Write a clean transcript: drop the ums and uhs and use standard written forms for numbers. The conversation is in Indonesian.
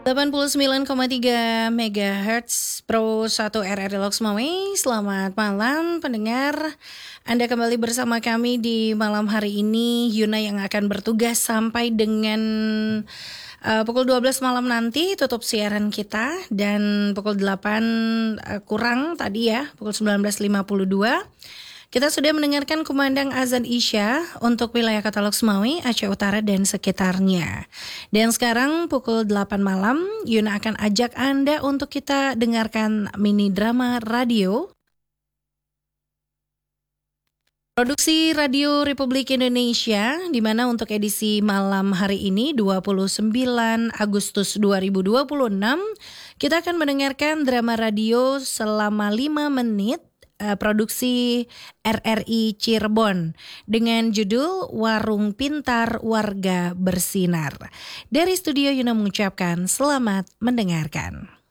89,3 MHz Pro 1 RRI Loksmawe. Selamat malam pendengar. Anda kembali bersama kami di malam hari ini. Yuna yang akan bertugas sampai dengan pukul 12 malam nanti tutup siaran kita. Dan pukul 8 kurang tadi ya, pukul 19.52. Kita sudah mendengarkan kumandang azan Isya untuk wilayah Kota Loksmawe, Aceh Utara dan sekitarnya. Dan sekarang pukul 8 malam, Yuna akan ajak Anda untuk kita dengarkan mini drama radio. Produksi Radio Republik Indonesia, di mana untuk edisi malam hari ini 29 Agustus 2026, kita akan mendengarkan drama radio selama 5 menit. Produksi RRI Cirebon dengan judul Warung Pintar Warga Bersinar. Dari studio Yuna mengucapkan selamat mendengarkan.